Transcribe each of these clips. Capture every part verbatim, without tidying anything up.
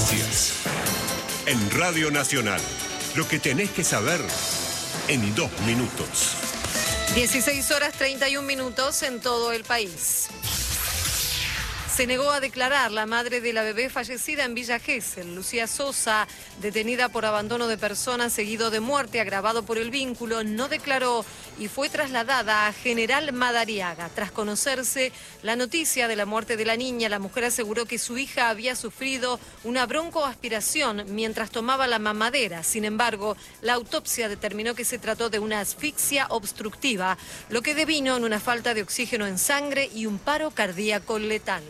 Noticias. En Radio Nacional. Lo que tenés que saber en dos minutos. dieciséis horas treinta y un minutos en todo el país. Se negó a declarar la madre de la bebé fallecida en Villa Gesell, Lucía Sosa, detenida por abandono de personas seguido de muerte agravado por el vínculo, no declaró y fue trasladada a General Madariaga. Tras conocerse la noticia de la muerte de la niña, la mujer aseguró que su hija había sufrido una broncoaspiración mientras tomaba la mamadera. Sin embargo, la autopsia determinó que se trató de una asfixia obstructiva, lo que devino en una falta de oxígeno en sangre y un paro cardíaco letal.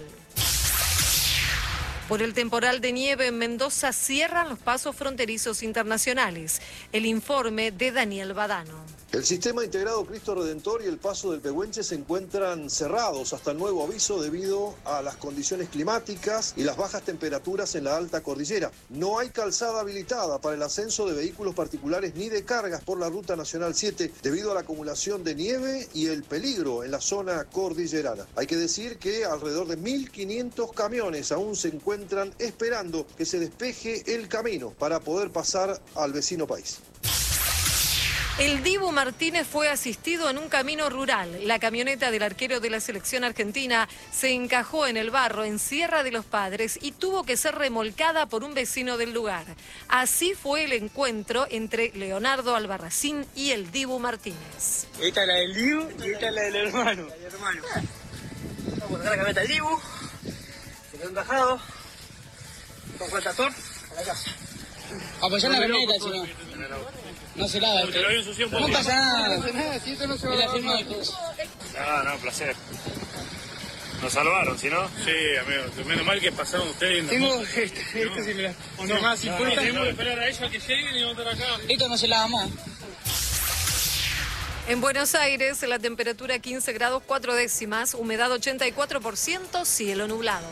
Por el temporal de nieve en Mendoza cierran los pasos fronterizos internacionales. El informe de Daniel Badano. El sistema integrado Cristo Redentor y el paso del Pehuenche se encuentran cerrados hasta el nuevo aviso debido a las condiciones climáticas y las bajas temperaturas en la alta cordillera. No hay calzada habilitada para el ascenso de vehículos particulares ni de cargas por la Ruta Nacional siete debido a la acumulación de nieve y el peligro en la zona cordillerana. Hay que decir que alrededor de mil quinientos camiones aún se encuentran esperando que se despeje el camino para poder pasar al vecino país. El Dibu Martínez fue asistido en un camino rural. La camioneta del arquero de la selección argentina se encajó en el barro en Sierra de los Padres y tuvo que ser remolcada por un vecino del lugar. Así fue el encuentro entre Leonardo Albarracín y el Dibu Martínez. Esta es la del Dibu y esta es la del hermano. La del hermano. Vamos a colocar la camioneta del Dibu. Se quedó encajado. Con cuenta Thor a la casa. Apoyar la camioneta, si no. No se lava. No pasa nada. No pasa nada, si esto no se va a lavar. No, no, placer. Nos salvaron, ¿sí no? Sí, amigo. Menos mal que pasaron ustedes. Tengo este, este sí me la... ¿O no? Más importante. Tenemos que esperar a ellos a que lleguen y vamos a estar acá. Esto no se lava más. En Buenos Aires, la temperatura quince grados cuatro décimas, humedad ochenta y cuatro por ciento, cielo nublado.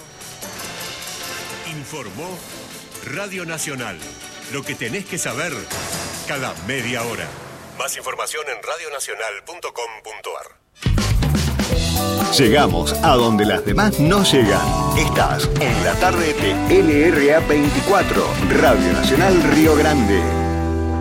Informó Radio Nacional. Lo que tenés que saber cada media hora. Más información en radio nacional punto com punto ar. Llegamos a donde las demás no llegan. Estás en la tarde de L R A veinticuatro, Radio Nacional Río Grande.